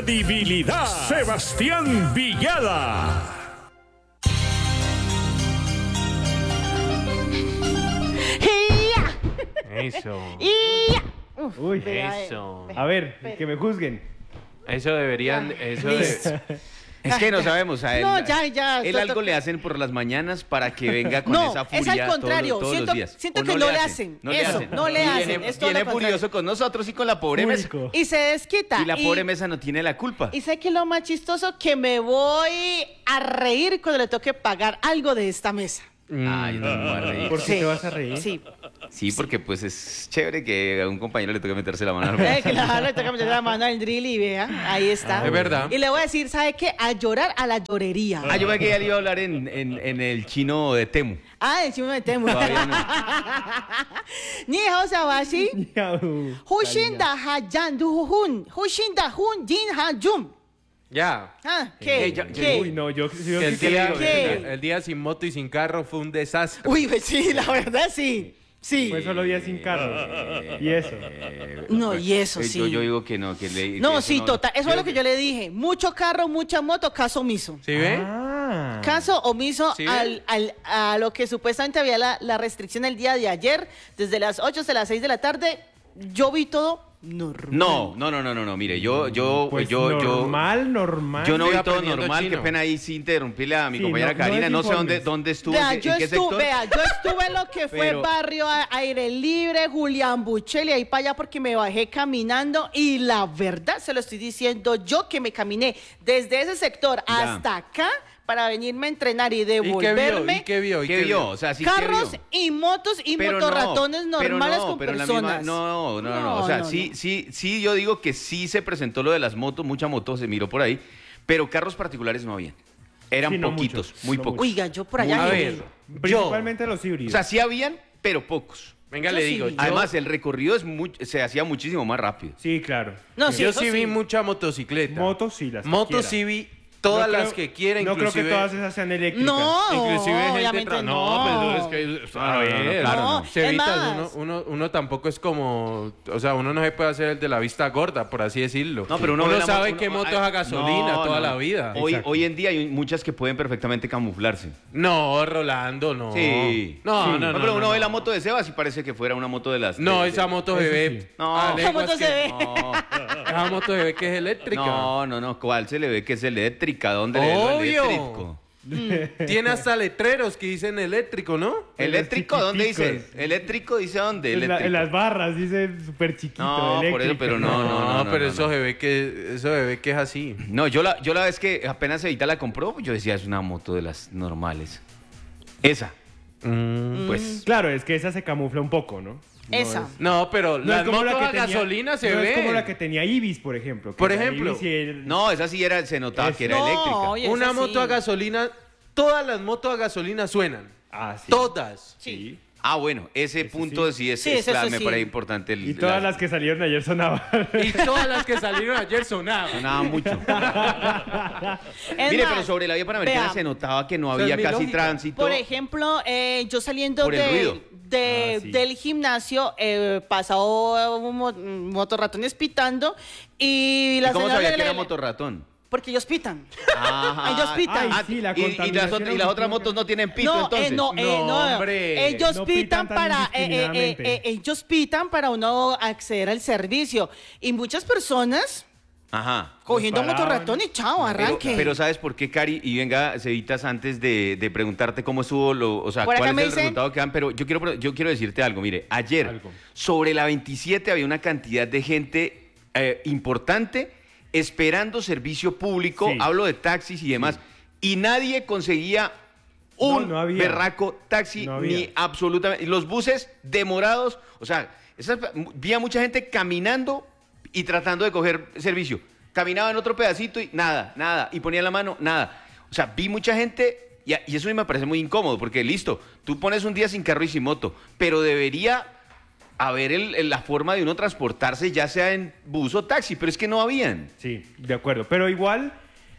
credibilidad. Sebastián Villada. Eso. Uy, Eso. a ver, que me juzguen. Eso deberían. Es que no sabemos, a él, No, ya. él algo le hacen por las mañanas para que venga con esa furia es al contrario. todos los días. Siento ¿O que no le hacen. No le Eso, hacen. no le Y hacen. Viene, Es todo viene lo contrario. furioso con nosotros y con la pobre mesa. Único. Y se desquita. Y la pobre mesa no tiene la culpa. Y sé que lo más chistoso que me voy a reír cuando le toque pagar algo de esta mesa. Ay, no me voy a reír. ¿Por qué te vas a reír? Sí. Sí, porque pues es chévere que a un compañero le toque meterse la mano al bolsillo. Claro, le toca meter la mano al drill y vea, ahí está. Es verdad. Y le voy a decir, ¿sabe qué? A llorar a la llorería. Ah, yo ve que ya le iba a hablar en el chino de Temu. Ah, encima me temo. Todavía no. Ni hao sabashi. Miau. Hushin da hajan du hun. Hushin da hun jin ha jum. Ya. Ah, ¿qué? ¿Qué? Uy, no, yo sí El te día, digo. ¿Qué? el día sin moto y sin carro fue un desastre. Uy, pues sí, la verdad sí. Sí. Fue solo día sin carro. Y eso. No, y eso sí. Yo digo que no, que le... No, que sí, no- total. Eso es lo que yo le dije. Mucho carro, mucha moto, caso omiso. ¿Sí ve? Ah. Caso omiso ¿Sí a lo que supuestamente había la restricción el día de ayer, desde las 8 hasta las 6 de la tarde. Yo vi todo normal. No, mire, yo normal. Yo no Estoy vi todo aprendiendo normal, chino. qué pena ahí sí interrumpirle a mi Sí, compañera no Karina, no sé desinformes. dónde estuvo, Vea, en yo qué estuve, sector. yo estuve en lo que fue Pero- barrio Aire Libre, Julián Bucheli, ahí para allá porque me bajé caminando y la verdad se lo estoy diciendo yo que me caminé desde ese sector Ya. hasta acá para venirme a entrenar y ¿Y qué vio? devolverme. ¿Y qué vio? ¿Y ¿Qué vio? O sea, sí que Carros vio. y motos y Pero motorratones no, pero normales no, con pero la personas. misma- no. O sea, no, sí, yo digo que sí se presentó lo de las motos, mucha moto se miró por ahí, pero carros particulares no habían. Eran Sí, no poquitos, muchos, muy no pocos. Oiga, yo por allá. A vi- ver, Principalmente los híbridos. O sea, sí habían, pero pocos. venga, Yo le sí digo. vi. Yo, Además, el recorrido se hacía muchísimo más rápido. Sí, claro. No, sí, yo eso sí vi sí. mucha motocicleta. Motos sí, las que Motos quiera. sí vi todas No las creo- que quiera, No creo inclusive. que todas esas sean eléctricas. No, Inclusive gente obviamente No, no. pero es que a ver, claro, no. Chevitas, Es más. uno tampoco es como, o sea, uno no se puede hacer el de la vista gorda, por así decirlo. No, pero uno ve la sabe moto- qué uno- moto es a gasolina No, toda no. la vida. Exacto. Hoy en día hay muchas que pueden perfectamente camuflarse. No, Rolando, no. Sí. No, Sí. no, no. pero uno no, ve no. la moto de Sebas y parece que fuera una moto de las... No, de- esa moto se Eso ve. sí. No. a Esa leguas moto se que- ve. No, Esa moto se ve que es eléctrica. no, ¿cuál se le ve que es eléctrica? ¿Dónde le ve lo Obvio. eléctrico? Tiene hasta letreros que dicen eléctrico, ¿no? ¿Eléctrico? ¿Dónde dice? chiquiticos. ¿Eléctrico? ¿Dice dónde? En Eléctrico. las barras dice súper chiquito. No, por eso, eléctrica. pero no. pero no. eso se ve que es así. No, yo la vez que apenas Evita la compró, yo decía, es una moto de las normales. Esa. Pues... Claro, es que esa se camufla un poco, ¿no? No Esa. es- No, pero no las es como motos la que a tenía- gasolina se no ven. es como la que tenía Ibis, por ejemplo. que Por la ejemplo. Ibis y el- No, esa sí se notaba que era No, eléctrica. oye, Una esa sí. moto a gasolina, todas las motos a gasolina suenan. Ah, sí. Todas. Sí. Ah, bueno, ese punto sí es Sí, eso clave, me sí. parece importante. Y todas las que salieron ayer sonaban. Y todas las que salieron ayer sonaban. Sonaba mucho. Es Mire, más, pero sobre la vía panamericana vea, se notaba que no Esa había es mi casi lógica. tránsito. Por ejemplo, yo saliendo Por el ruido. Sí. del gimnasio, pasó motorratones pitando y ¿Y la cómo señora sabía que le- era motorratón? Porque ellos pitan. Ajá. Ellos pitan. Ay, sí, la y las contaminación otras auditiva. motos no tienen pito, No, entonces. no, No, hombre. ellos No pitan pitan tan para indiscriminadamente. ellos pitan para uno acceder al servicio y muchas personas Ajá. cogiendo paraban. motorratón y chao, arranque. Pero ¿sabes por qué, Cari? Y venga, Cevitas, antes de preguntarte cómo estuvo, o sea, Por acá cuál es me el dicen- resultado que dan, pero yo quiero decirte algo. Mire, ayer, Algo. sobre la 27 había una cantidad de gente importante esperando servicio público, Sí. hablo de taxis y demás, y nadie conseguía un No había. berraco taxi, No había. ni absolutamente. Y los buses demorados, o sea, vi a mucha gente caminando y tratando de coger servicio. Caminaba en otro pedacito y nada. Y ponía la mano, nada. O sea, vi mucha gente y eso me parece muy incómodo porque listo, tú pones un día sin carro y sin moto, pero debería haber la forma de uno transportarse, ya sea en bus o taxi, pero es que no habían. Sí, de acuerdo. Pero igual,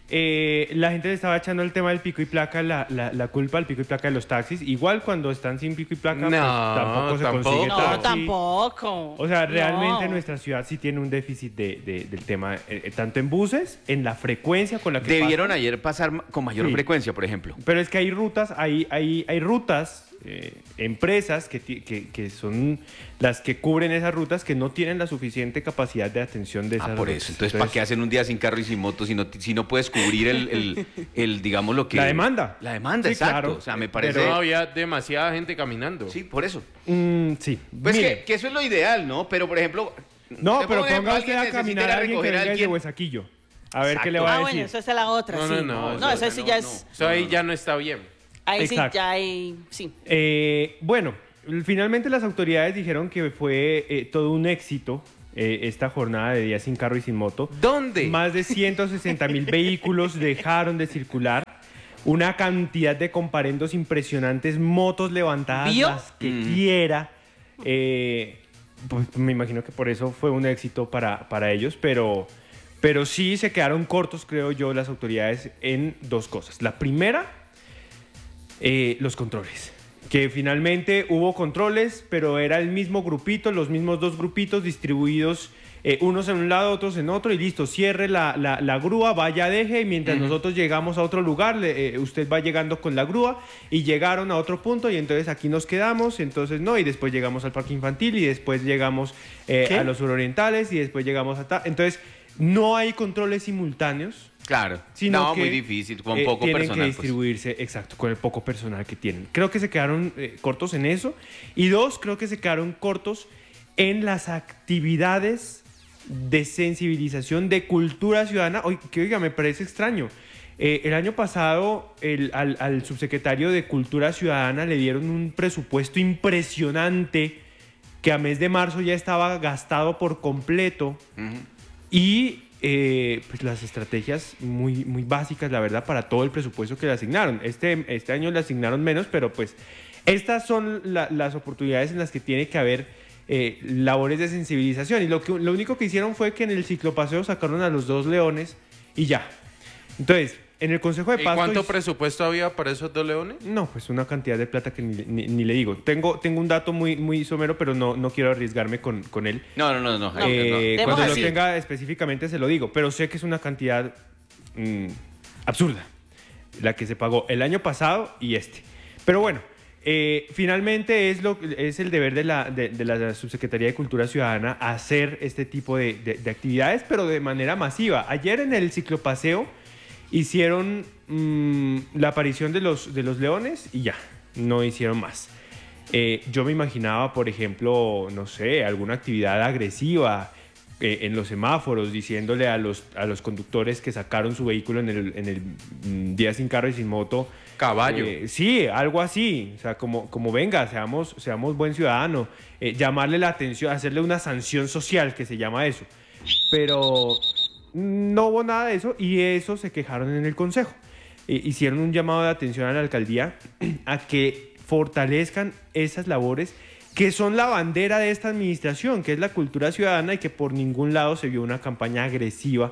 la gente le estaba echando el tema del pico y placa, la culpa al pico y placa de los taxis. Igual cuando están sin pico y placa, No, pues, tampoco se tampoco. consigue No, taxi. tampoco. O sea, realmente No. nuestra ciudad sí tiene un déficit del tema, tanto en buses, en la frecuencia con la que Debieron pasan. ayer pasar con mayor Sí. frecuencia, por ejemplo. Pero es que hay rutas, hay rutas, empresas que son las que cubren esas rutas que no tienen la suficiente capacidad de atención de esas Ah, por rutas. eso. Entonces, ¿para qué hacen un día sin carro y sin moto si no puedes cubrir digamos, lo que... La demanda. La demanda, Sí, exacto. claro. O sea, me parece... Pero no había demasiada gente caminando. Sí, por eso. Sí. Pues Mire, que eso es lo ideal, ¿no? Pero, por ejemplo... no, te pero pongo un ejemplo, ponga usted a alguien caminar necesita a alguien que recoger a venga desde alguien. Huesaquillo. A ver qué Exacto. le va a Bueno, decir. eso es la otra, No, sí. no, No, eso sí ya es... Eso ahí ya no está bien. Ahí sí, Exacto. ya hay... Sí. Bueno, finalmente las autoridades dijeron que fue todo un éxito esta jornada de día sin carro y sin moto. ¿Dónde? Más de 160.000 vehículos dejaron de circular. Una cantidad de comparendos impresionantes, motos levantadas ¿Vio? las que quiera. Pues me imagino que por eso fue un éxito para ellos, pero sí se quedaron cortos, creo yo, las autoridades en dos cosas. La primera, los controles. Que finalmente hubo controles, pero era el mismo grupito, los mismos dos grupitos distribuidos, unos en un lado, otros en otro, y listo, cierre la grúa, vaya, deje, y mientras nosotros llegamos a otro lugar, usted va llegando con la grúa, y llegaron a otro punto, y entonces aquí nos quedamos, entonces no, y después llegamos al parque infantil, y después llegamos a los surorientales, y después llegamos a... Entonces, no hay controles simultáneos, Claro. sino No, que muy difícil, con poco tienen personal. que pues. distribuirse, exacto, con el poco personal que tienen. Creo que se quedaron cortos en eso. Y dos, creo que se quedaron cortos en las actividades de sensibilización de cultura ciudadana. Que oiga, me parece extraño. El año pasado al subsecretario de Cultura Ciudadana le dieron un presupuesto impresionante que a mes de marzo ya estaba gastado por completo. Y pues las estrategias muy, muy básicas, la verdad, para todo el presupuesto que le asignaron. Este año le asignaron menos, pero pues estas son las oportunidades en las que tiene que haber labores de sensibilización. Y lo único que hicieron fue que en el ciclopaseo sacaron a los dos leones y ya. Entonces, en el Consejo de ¿Y Pasto... cuánto presupuesto había para esos dos leones? No, pues una cantidad de plata que ni le digo. Tengo un dato muy somero, pero no quiero arriesgarme con él. No. Demos Cuando lo así. tenga específicamente se lo digo, pero sé que es una cantidad absurda la que se pagó el año pasado y este. Pero bueno, finalmente es el deber de la Subsecretaría de Cultura Ciudadana hacer este tipo de actividades, pero de manera masiva. Ayer en el ciclopaseo hicieron la aparición de los leones y ya, no hicieron más. Yo me imaginaba, por ejemplo, no sé, alguna actividad agresiva en los semáforos, diciéndole a los conductores que sacaron su vehículo en el día sin carro y sin moto. Caballo. Sí, algo así. O sea, como venga, seamos buen ciudadano. Llamarle la atención, hacerle una sanción social, que se llama eso. Pero no hubo nada de eso y eso se quejaron en el Consejo. Hicieron un llamado de atención a la alcaldía a que fortalezcan esas labores que son la bandera de esta administración, que es la cultura ciudadana y que por ningún lado se vio una campaña agresiva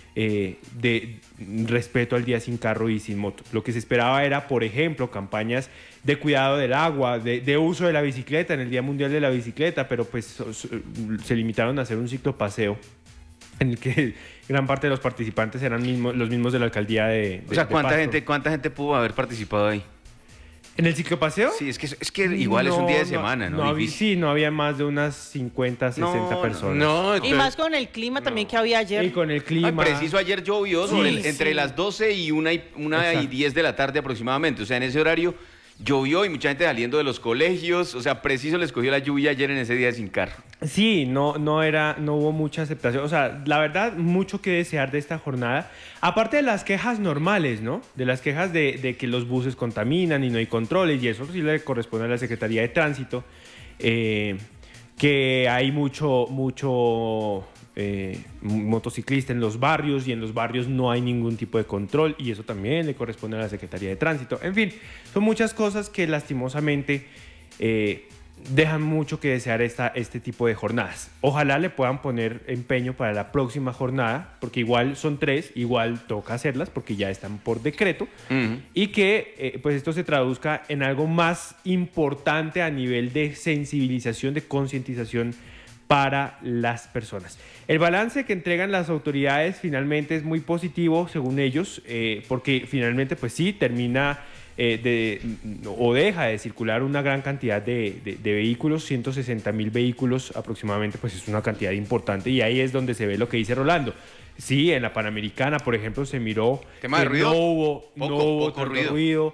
de respeto al día sin carro y sin moto. Lo que se esperaba era, por ejemplo, campañas de cuidado del agua, de uso de la bicicleta en el Día Mundial de la Bicicleta, pero pues se limitaron a hacer un ciclopaseo en el que gran parte de los participantes eran los mismos de la alcaldía de O sea, de ¿cuánta Pasto. gente pudo haber participado ahí? ¿En el ciclopaseo? Sí, es que igual es un día de semana, ¿no? Difícil. Sí, no había más de unas 50, 60 personas. No, Y entonces- más con el clima también que había ayer. Y con el Ay, clima. preciso, ayer llovió entre las 12 y 1 y Exacto. 10 de la tarde aproximadamente. O sea, en ese horario llovió y mucha gente saliendo de los colegios. O sea, preciso les cogió la lluvia ayer en ese día sin carro. Sí, no hubo mucha aceptación. O sea, la verdad, mucho que desear de esta jornada. Aparte de las quejas normales, ¿no? De las quejas de que los buses contaminan y no hay controles, y eso sí le corresponde a la Secretaría de Tránsito, que hay mucho motociclista en los barrios y en los barrios no hay ningún tipo de control y eso también le corresponde a la Secretaría de Tránsito. En fin, son muchas cosas que lastimosamente dejan mucho que desear este tipo de jornadas. Ojalá le puedan poner empeño para la próxima jornada, porque igual son 3, igual toca hacerlas porque ya están por decreto, y que pues esto se traduzca en algo más importante a nivel de sensibilización, de concientización para las personas. El balance que entregan las autoridades finalmente es muy positivo, según ellos, porque finalmente pues sí termina o deja de circular una gran cantidad de vehículos, 160,000 vehículos aproximadamente, pues es una cantidad importante, y ahí es donde se ve lo que dice Rolando. Sí, en la Panamericana, por ejemplo, se miró ¿Tema de que ruido? no hubo Poco tanto ruido. ruido.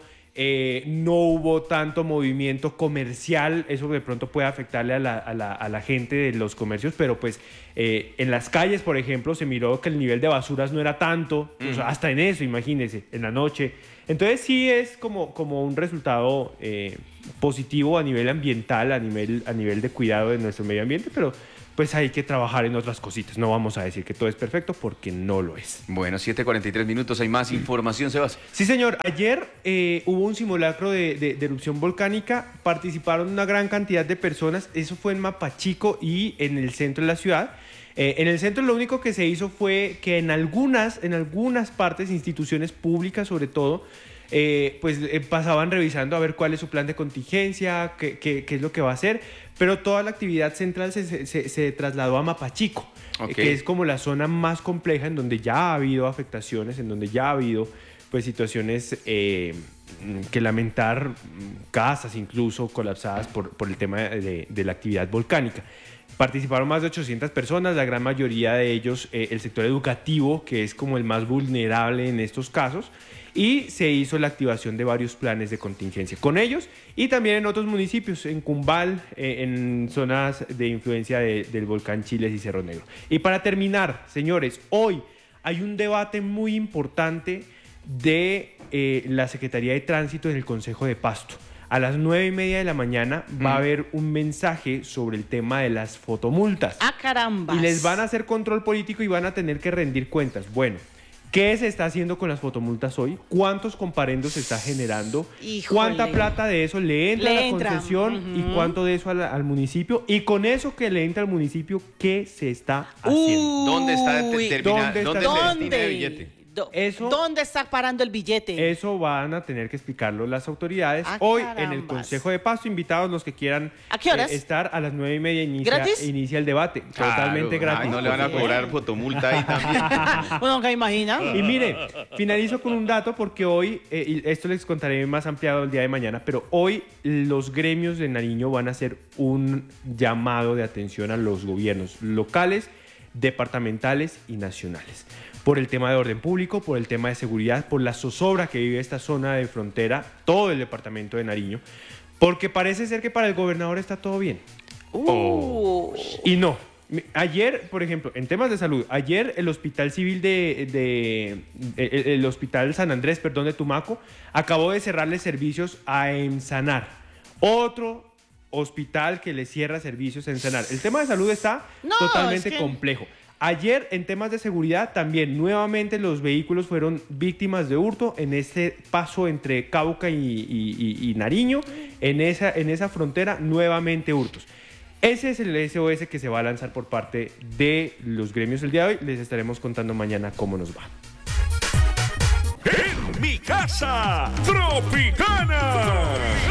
No hubo tanto movimiento comercial, eso de pronto puede afectarle a la gente de los comercios, pero pues en las calles, por ejemplo, se miró que el nivel de basuras no era tanto, o sea, hasta en eso, imagínense, en la noche. Entonces sí es como un resultado positivo a nivel ambiental, a nivel de cuidado de nuestro medio ambiente, pero pues hay que trabajar en otras cositas. No vamos a decir que todo es perfecto porque no lo es. Bueno, 7:43 minutos, hay más información, Sebas. Sí, señor. Ayer hubo un simulacro de erupción volcánica. Participaron una gran cantidad de personas. Eso fue en Mapachico y en el centro de la ciudad. En el centro lo único que se hizo fue que en algunas partes, instituciones públicas sobre todo, pasaban revisando a ver cuál es su plan de contingencia, qué es lo que va a hacer, pero toda la actividad central se trasladó a Mapachico, que es como la zona más compleja en donde ya ha habido afectaciones, en donde ya ha habido pues situaciones que lamentar, casas incluso colapsadas por el tema de la actividad volcánica. Participaron más de 800 personas, la gran mayoría de ellos el sector educativo, que es como el más vulnerable en estos casos, y se hizo la activación de varios planes de contingencia con ellos y también en otros municipios, en Cumbal, en zonas de influencia del volcán Chiles y Cerro Negro. Y para terminar, señores, hoy hay un debate muy importante de la Secretaría de Tránsito en el Consejo de Pasto. A las 9:30 de la mañana va a haber un mensaje sobre el tema de las fotomultas. ¡Ah, caramba! Y les van a hacer control político y van a tener que rendir cuentas. Bueno, ¿qué se está haciendo con las fotomultas hoy? ¿Cuántos comparendos se está generando? Híjole. ¿Cuánta plata de eso le entra a la concesión? ¿Y cuánto de eso al municipio? Y con eso que le entra al municipio, ¿qué se está haciendo? ¿Dónde está Uy, determinado? ¿dónde ¿Dónde está- se destina el billete? Eso- ¿Dónde está parando el billete? Eso van a tener que explicarlo las autoridades. Ah, Hoy en el carambas. Consejo de Pasto, invitados los que quieran ¿A qué horas? estar a las 9:30 ¿Gratis? inicia el debate. Totalmente Claro, gratis. ay, no le van a cobrar fotomulta ahí también. Bueno, ¿qué imagina? Y mire, finalizo con un dato porque hoy, y esto les contaré más ampliado el día de mañana, pero hoy los gremios de Nariño van a hacer un llamado de atención a los gobiernos locales, departamentales y nacionales. Por el tema de orden público, por el tema de seguridad, por la zozobra que vive esta zona de frontera, todo el departamento de Nariño, porque parece ser que para el gobernador está todo bien. Y no. Ayer, por ejemplo, en temas de salud, ayer el Hospital Civil el Hospital San Andrés, de Tumaco, acabó de cerrarle servicios a Ensanar. Otro hospital que le cierra servicios a Ensanar. El tema de salud está No, totalmente es que- complejo. Ayer, en temas de seguridad, también nuevamente los vehículos fueron víctimas de hurto en este paso entre Cauca y Nariño. En esa frontera, nuevamente hurtos. Ese es el SOS que se va a lanzar por parte de los gremios el día de hoy. Les estaremos contando mañana cómo nos va. En mi casa, Tropicana.